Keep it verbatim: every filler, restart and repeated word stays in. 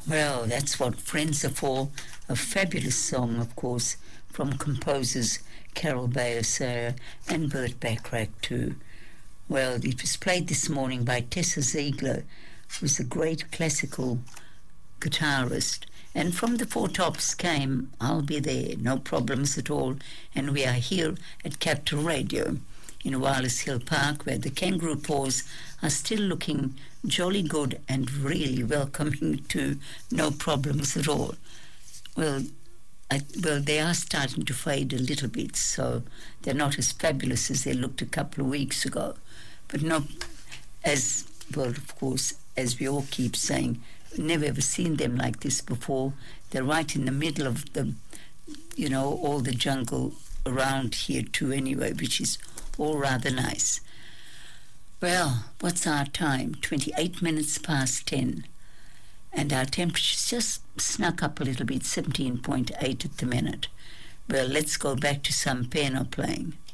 Well, that's what friends are for. A fabulous song, of course, from composers Carol Bayer Sayer and Burt Bacharach too. Well, it was played this morning by Tessa Ziegler, who's a great classical guitarist. And from the Four Tops came I'll Be There, No Problems at All. And we are here at Capital Radio in Wallace Hill Park, where the kangaroo paws are still looking jolly good and really welcoming to No Problems at All. Well, I, well, they are starting to fade a little bit, so they're not as fabulous as they looked a couple of weeks ago. But not as, well, of course, as we all keep saying, never ever seen them like this before. They're right in the middle of the, you know, all the jungle around here too anyway, which is all rather nice. Well, what's our time? twenty-eight minutes past ten. And our temperature's just snuck up a little bit, seventeen point eight at the minute. Well, let's go back to some piano playing.